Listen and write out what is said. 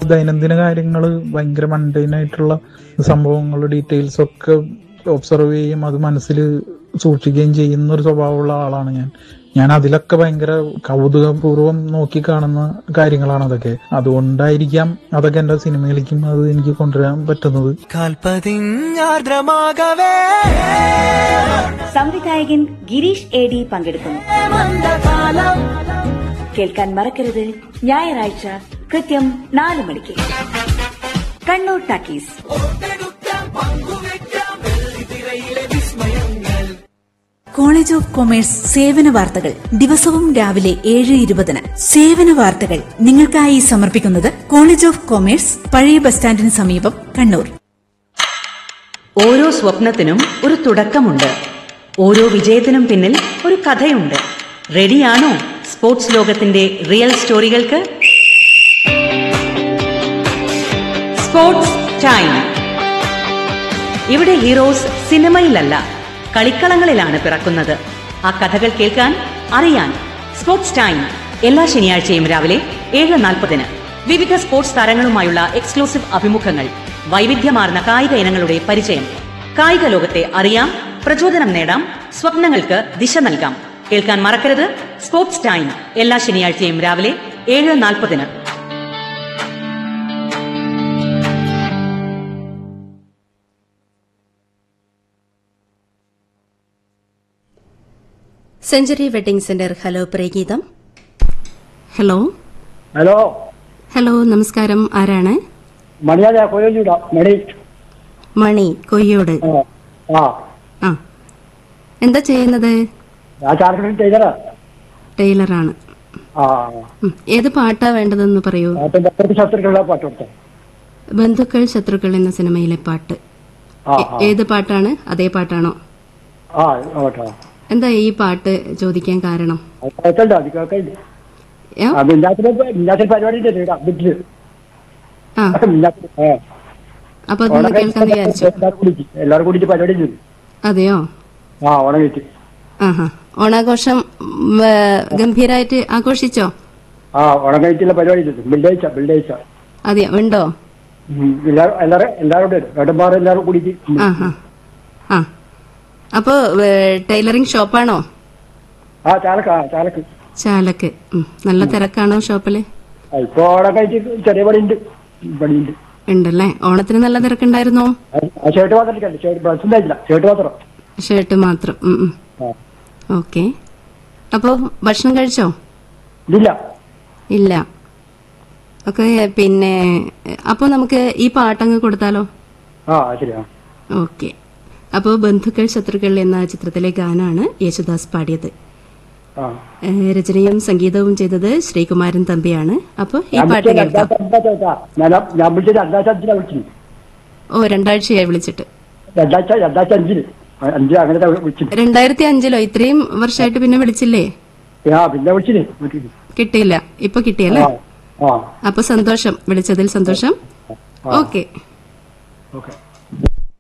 ദൈനംദിന കാര്യങ്ങൾ ഭയങ്കര മണ്ടൈൻ ആയിട്ടുള്ള സംഭവങ്ങൾ ഡീറ്റെയിൽസ് ഒക്കെ ഒബ്സർവ് ചെയ്യും, അത് മനസ്സിൽ സൂക്ഷിക്കുകയും ചെയ്യുന്ന ഒരു സ്വഭാവമുള്ള ആളാണ് ഞാൻ അതിലൊക്കെ ഭയങ്കര കൗതുകപൂർവ്വം നോക്കി കാണുന്ന കാര്യങ്ങളാണ് അതൊക്കെ. അതുകൊണ്ടായിരിക്കാം അതൊക്കെ എന്റെ സിനിമയിലേക്കും അത് എനിക്ക് കൊണ്ടുവരാൻ പറ്റുന്നത്. സംവിധായകൻ ഗിരീഷ് AD പങ്കെടുക്കുന്നു. കേൾക്കാൻ മറക്കരുത്, ഞായറാഴ്ച കൃത്യം 4 മണിക്ക് Kannur talkies. College of commerce സേവന വാർത്തകൾ ദിവസവും രാവിലെ 7:20. സേവന വാർത്തകൾ നിങ്ങൾക്കായി സമർപ്പിക്കുന്നത് കോളേജ് ഓഫ് കൊമേഴ്സ്, പഴയ ബസ് സ്റ്റാൻഡിന് സമീപം, കണ്ണൂർ. ഓരോ സ്വപ്നത്തിനും ഒരു തുടക്കമുണ്ട്. ഓരോ വിജയത്തിനും പിന്നിൽ ഒരു കഥയുണ്ട്. റെഡിയാണോ സ്പോർട്സ് ലോകത്തിന്റെ റിയൽ സ്റ്റോറികൾക്ക്? Sports time. ഇവിടെ ഹീറോസ് സിനിമയിലല്ല, കളിക്കളങ്ങളിലാണ് പിറക്കുന്നത്. ആ കഥകൾ കേൾക്കാൻ, അറിയാൻ സ്പോർട്സ് ടൈം എല്ലാ ശനിയാഴ്ചയും രാവിലെ 7:40. വിവിധ സ്പോർട്സ് താരങ്ങളുമായുള്ള എക്സ്ക്ലൂസീവ് അഭിമുഖങ്ങൾ, വൈവിധ്യമാർന്ന കായിക ഇനങ്ങളുടെ പരിചയം. കായിക ലോകത്തെ അറിയാം, പ്രചോദനം നേടാം, സ്വപ്നങ്ങൾക്ക് ദിശ നൽകാം. കേൾക്കാൻ മറക്കരുത്, സ്പോർട്സ് ടൈം എല്ലാ ശനിയാഴ്ചയും രാവിലെ 7:40. Century wedding centre. Hello പ്രേഗീതം. Hello hello hello നമസ്കാരം. ആരാണ്? മണി കൊയ്യോട്. ആ, എന്താ ചെയ്യുന്നത്? ടൈലറാണ്. ഏത് പാട്ടാ വേണ്ടതെന്ന് പറയൂ. ബന്ധുക്കൾ ശത്രുക്കൾ എന്ന സിനിമയിലെ പാട്ട്. ഏത് പാട്ടാണ്? അതേ പാട്ടാണോ? എന്താ ഈ പാട്ട് ചോദിക്കാൻ കാരണം? അപ്പൊ അതൊന്ന് കേൾക്കാൻ വിചാരിച്ചു. അതെയോ? ആഹാ. ഓണാഘോഷം ഗംഭീരായിട്ട് ആഘോഷിച്ചോ? അതെയോ? ഉണ്ടോ? ആഹാ. ആ, അപ്പൊ ടൈലറിംഗ് ഷോപ്പാണോ? ചാലക്ക്. നല്ല തിരക്കാണോ ഷോപ്പില്? ഉണ്ടല്ലേ. ഓണത്തിന് നല്ല തിരക്കുണ്ടായിരുന്നോ? ഷർട്ട് മാത്രം. ഓക്കെ. അപ്പൊ ഭക്ഷണം കഴിച്ചോ? ഇല്ല. ഓക്കെ. പിന്നെ അപ്പൊ നമുക്ക് ഈ പാട്ടങ്ങ് കൊടുത്താലോ? ഓക്കെ. അപ്പോ ബന്ധുക്കൾ ശത്രുക്കൾ എന്ന ചിത്രത്തിലെ ഗാനാണ് യേശുദാസ് പാടിയത്. രചനയും സംഗീതവും ചെയ്തത് ശ്രീകുമാരൻ തമ്പിയാണ്. അപ്പൊ ഈ പാട്ട് കേൾക്കാം. ഓ, 2 ആഴ്ചയായി വിളിച്ചിട്ട്. 2005-ലോ? ഇത്രയും വർഷമായിട്ട് പിന്നെ വിളിച്ചില്ലേ? കിട്ടിയില്ല. ഇപ്പൊ കിട്ടിയല്ലേ? അപ്പൊ സന്തോഷം, വിളിച്ചതിൽ സന്തോഷം. ഓക്കെ.